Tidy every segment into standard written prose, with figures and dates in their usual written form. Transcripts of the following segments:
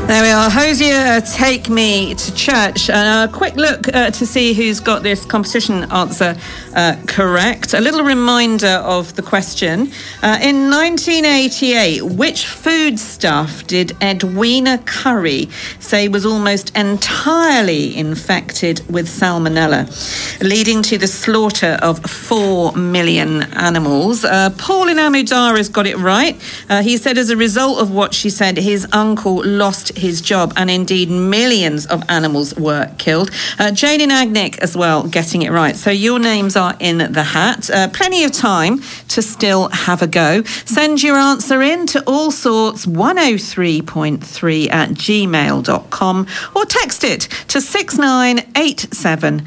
There we are, Hozier, Take Me to Church. A quick look to see who's got this competition answer correct. A little reminder of the question. In 1988, which foodstuff did Edwina Currie say was almost entirely infected with salmonella, leading to the slaughter of 4 million animals? Paul in Amudara has got it right. He said as a result of what she said, his uncle lost his job, and indeed millions of animals were killed. Jane in Agnick as well getting it right. So your names are in the hat. Plenty of time to still have a go. Send your answer in to allsorts103.3 at gmail.com or text it to 6987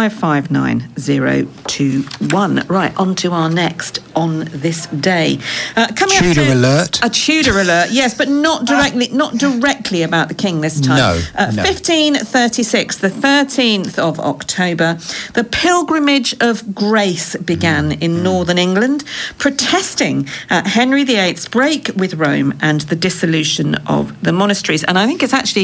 559 Right, on to our next on this day. Coming Tudor up to alert. A Tudor alert, yes, but not directly about the king this time. No. 1536, the 13th of October, the Pilgrimage of Grace began in northern England, protesting Henry VIII's break with Rome and the dissolution of the monasteries. And I think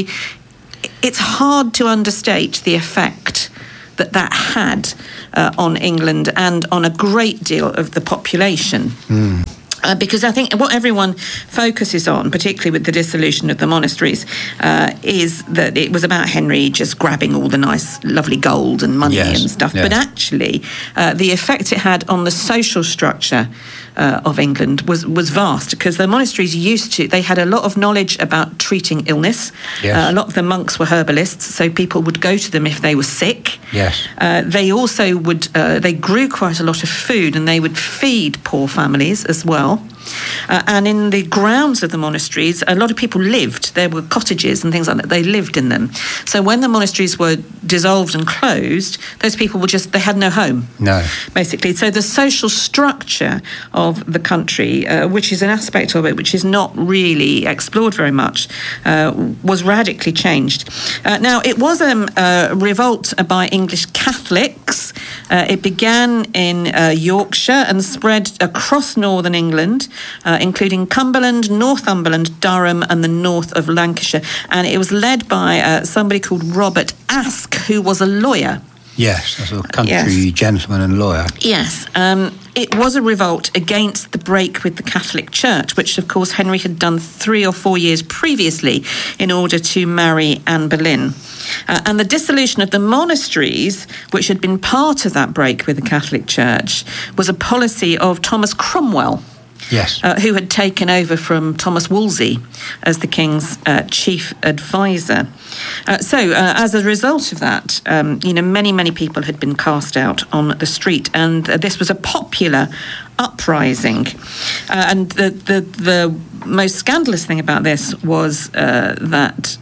it's hard to understate the effect that had on England and on a great deal of the population. Because I think what everyone focuses on, particularly with the dissolution of the monasteries, is that it was about Henry just grabbing all the nice, lovely gold and money and stuff. Yes. But actually, the effect it had on the social structure of England was vast, because the monasteries they had a lot of knowledge about treating illness. Yes. A lot of the monks were herbalists, so people would go to them if they were sick. Yes. They also they grew quite a lot of food, and they would feed poor families as well. And in the grounds of the monasteries, a lot of people lived. There were cottages and things like that. They lived in them. So when the monasteries were dissolved and closed, those people they had no home. No. Basically. So the social structure of the country, which is an aspect of it which is not really explored very much, was radically changed. Now, it was a revolt by English Catholics. It began in Yorkshire and spread across northern England, including Cumberland, Northumberland, Durham and the north of Lancashire. And it was led by somebody called Robert Aske, who was a lawyer. Yes, a sort of country gentleman and lawyer. Yes. It was a revolt against the break with the Catholic Church, which, of course, Henry had done 3 or 4 years previously in order to marry Anne Boleyn. And the dissolution of the monasteries, which had been part of that break with the Catholic Church, was a policy of Thomas Cromwell. Yes. Who had taken over from Thomas Wolsey as the king's chief advisor. So as a result of that, many people had been cast out on the street, and this was a popular uprising. And the most scandalous thing about this was that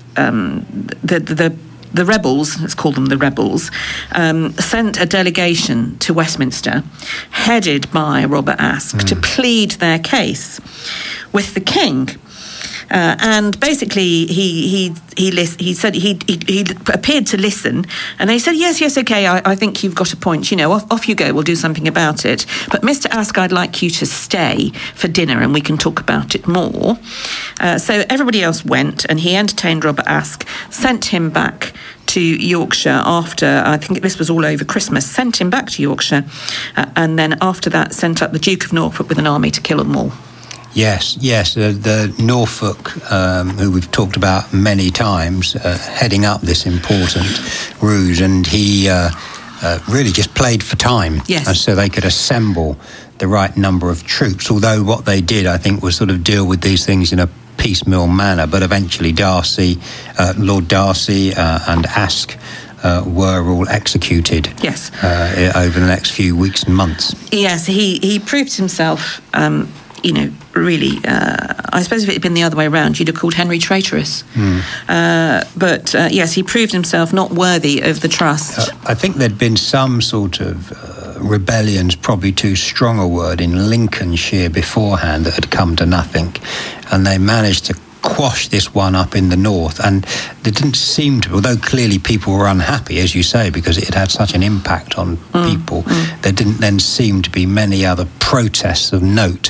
the rebels, let's call them the rebels, sent a delegation to Westminster, headed by Robert Aske, to plead their case with the king. And basically, he said he appeared to listen, and they said, yes, okay, I think you've got a point. Off you go. We'll do something about it. But Mr. Aske, I'd like you to stay for dinner, and we can talk about it more. So everybody else went, and he entertained Robert Aske, sent him back to Yorkshire after, I think this was all over Christmas, sent him back to Yorkshire, and then after that sent up the Duke of Norfolk with an army to kill them all. Yes. The Norfolk, who we've talked about many times, heading up this important ruse, and he really just played for time. Yes. And so they could assemble the right number of troops, although what they did, I think, was sort of deal with these things in a piecemeal manner, but eventually Lord Darcy and Aske were all executed. Yes. Over the next few weeks and months. Yes, he proved himself, really, I suppose if it had been the other way around, you'd have called Henry traitorous. But yes, he proved himself not worthy of the trust. I think there'd been some sort of rebellion's probably too strong a word in Lincolnshire beforehand that had come to nothing, and they managed to quash this one up in the north, and there didn't seem to, although clearly people were unhappy, as you say, because it had such an impact on people, there didn't then seem to be many other protests of note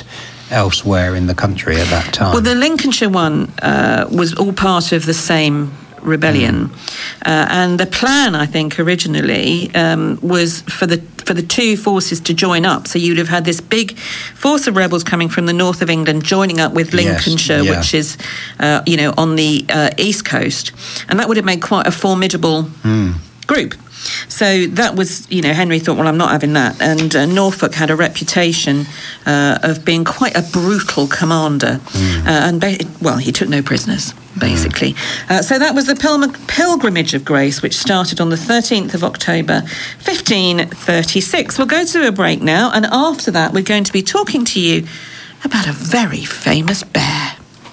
elsewhere in the country at that time. Well, the Lincolnshire one was all part of the same rebellion, and the plan, I think, originally was for the two forces to join up. So you'd have had this big force of rebels coming from the north of England joining up with Lincolnshire, which is on the east coast, and that would have made quite a formidable group. So that was, Henry thought, well, I'm not having that. And Norfolk had a reputation of being quite a brutal commander. He took no prisoners, basically. So that was the Pilgrimage of Grace, which started on the 13th of October, 1536. We'll go to a break now, and after that, we're going to be talking to you about a very famous bear.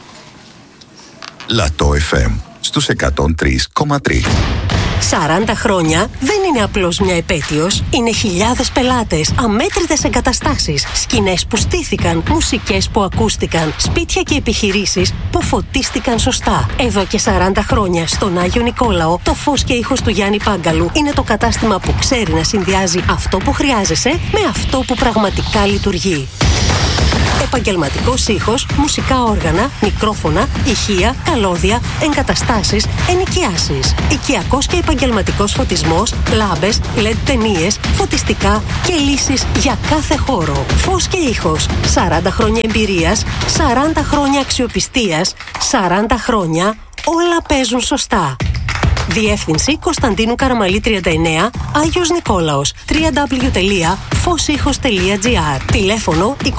Λατό FM στους 103,3. 40 χρόνια δεν είναι απλώς μια επέτειος, είναι χιλιάδες πελάτες, αμέτρητες εγκαταστάσεις, σκηνές που στήθηκαν, μουσικές που ακούστηκαν, σπίτια και επιχειρήσεις που φωτίστηκαν σωστά. Εδώ και 40 χρόνια στον Άγιο Νικόλαο, το φως και ήχος του Γιάννη Πάγκαλου είναι το κατάστημα που ξέρει να συνδυάζει αυτό που χρειάζεσαι με αυτό που πραγματικά λειτουργεί. Επαγγελματικός ήχος, μουσικά όργανα, μικρόφωνα, ηχεία, καλώδια, εγκαταστάσεις, ενοικιάσεις. Οικιακός και επαγγελματικός φωτισμός, λάμπες, LED ταινίες, φωτιστικά και λύσεις για κάθε χώρο. Φως και ήχος. 40 χρόνια εμπειρίας, 40 χρόνια αξιοπιστίας, 40 χρόνια όλα παίζουν σωστά. Διεύθυνση Κωνσταντίνου Καραμαλή 39, Άγιος Νικόλαος, www.fosihos.gr. Τηλέφωνο 28410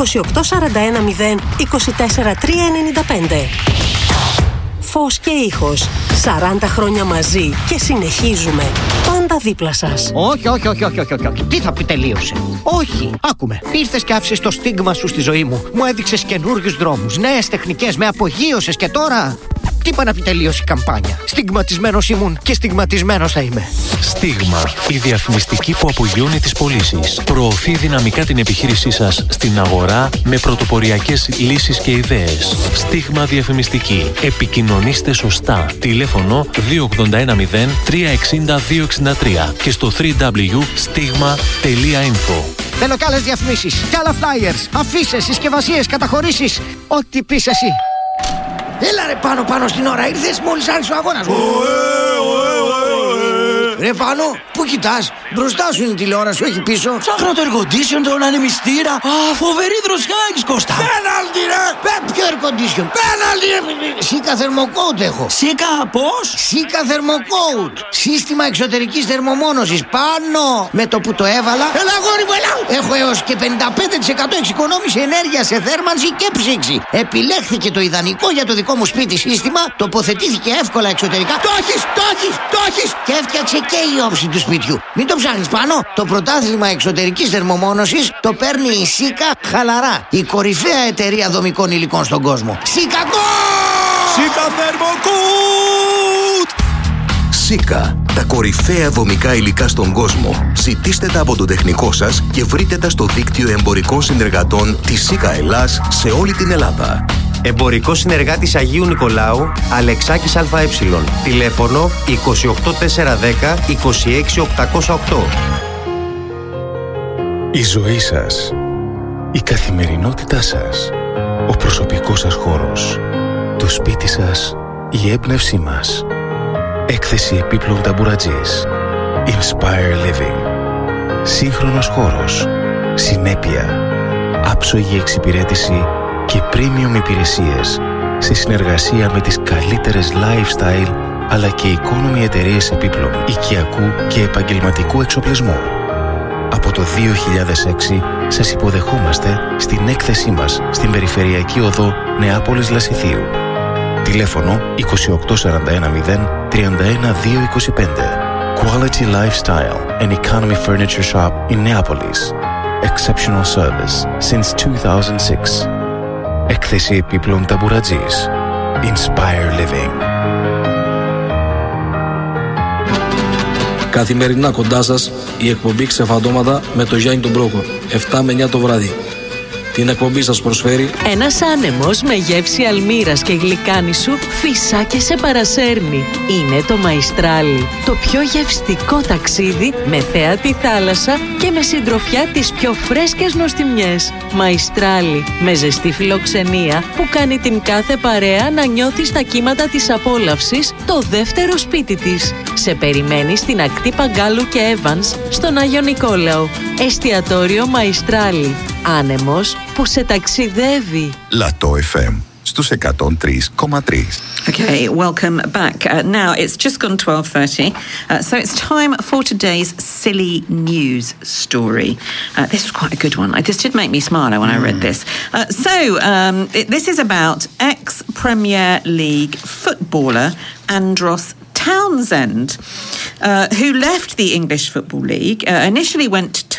24395. Φως και ήχος. 40 χρόνια μαζί και συνεχίζουμε. Πάντα δίπλα σας. Όχι. Τι θα πει τελείωσε? Όχι. Άκουμε. Ήρθες και άφησες το στίγμα σου στη ζωή μου. Μου έδειξες καινούριους δρόμους, νέες τεχνικές, με απογείωσες και τώρα... Τι είπα να πει τελείωσε η καμπάνια? Στιγματισμένος ήμουν και στιγματισμένος θα είμαι. Στίγμα. Η διαφημιστική που απογειώνει τις πωλήσεις. Προωθεί δυναμικά την επιχείρησή σας στην αγορά με πρωτοποριακές λύσεις και ιδέες. Στίγμα διαφημιστική. Επικοινωνήστε σωστά. Τηλέφωνο 2810 360 263 και στο www.stigma.info. Θέλω κι άλλες διαφημίσεις, κι άλλα flyers, αφίσες, συσκευασίες, καταχωρήσεις. Ό,τι πεις εσύ. Έλα ρε πάνω στην ώρα, ήρθες μόλις άρχισε ο αγώνας. Ρε Πάνο, πού κοιτάς? Μπροστά σου είναι η τηλεόραση, όχι πίσω. Ψάχνω το air condition, τον ανεμιστήρα. Φοβερή δροσιά έχεις, Κώστα. Πέναλτι ρε! Ποιο air condition? Πέναλτι ρε! Σίκα θερμοκόουτ έχω. Σίκα πώς? Σίκα θερμοκόουτ. Σύστημα εξωτερικής θερμομόνωσης. Πάνω! Με το που το έβαλα. Έλα αγόρι μου, έλα! Έχω έως και 55% εξοικονόμηση ενέργεια σε θέρμανση και ψήξη. Επιλέχθηκε το ιδανικό για το δικό μου σπίτι σύστημα. Τοποθετήθηκε εύκολα εξωτερικά. Το έχεις! Και έφτιαξε και η όψη του σπιτιού. Μην το ψάχνεις πάνω. Το πρωτάθλημα εξωτερικής θερμομόνωσης το παίρνει η Σίκα χαλαρά. Η κορυφαία εταιρεία δομικών υλικών στον κόσμο. Σίκα Θερμοκούτ! Σίκα. Τα κορυφαία δομικά υλικά στον κόσμο. Ζητήστε τα από τον τεχνικό σας και βρείτε τα στο δίκτυο εμπορικών συνεργατών της Σίκα Ελλάς σε όλη την Ελλάδα. Εμπορικός συνεργάτης Αγίου Νικολάου, Αλεξάκης ΑΕ. Τηλέφωνο 28410 26808. Η ζωή σας, η καθημερινότητά σας, ο προσωπικός σας χώρος, το σπίτι σας, η έμπνευσή μας. Έκθεση επίπλων ταμπουρατζής. Inspire Living. Σύγχρονος χώρος, συνέπεια, άψογη εξυπηρέτηση και premium υπηρεσίες σε συνεργασία με τις καλύτερες lifestyle αλλά και economy εταιρείες επίπλων οικιακού και επαγγελματικού εξοπλισμού. Από το 2006 σας υποδεχόμαστε στην έκθεσή μας στην Περιφερειακή Οδό Νεάπολης Λασιθίου. Τηλέφωνο 28410 31225. Quality Lifestyle and Economy Furniture Shop in Neapolis. Exceptional service since 2006. Έκθεση επίπλων ταμπουρατζής. Inspire Living. Καθημερινά κοντά σας η εκπομπή Ξεφαντώματα με το Γιάννη τον Μπρόκο, 7 με 9 το βράδυ. την εκπομπή σας προσφέρει. Ένας άνεμος με γεύση αλμύρας και γλυκάνισου φυσά και σε παρασέρνει. Είναι το Μαϊστράλι. Το πιο γευστικό ταξίδι με θέα τη θάλασσα και με συντροφιά τις πιο φρέσκες νοστιμιές. Μαϊστράλι, με ζεστή φιλοξενία που κάνει την κάθε παρέα να νιώθει στα κύματα της απόλαυσης το δεύτερο σπίτι της. Σε περιμένει στην ακτή Παγκάλου και Evans στον Άγιο Νικόλαο. Εστιατόριο Μαϊστράλι. Άνεμος που σε ταξιδεύει. Λατό FM στους 103,3. Okay, welcome back. Now it's just gone 12:30, so it's time for today's silly news story. This was quite a good one. This did make me smile when I read this. This is about ex-Premier League footballer Andros Townsend, who left the English Football League, initially went to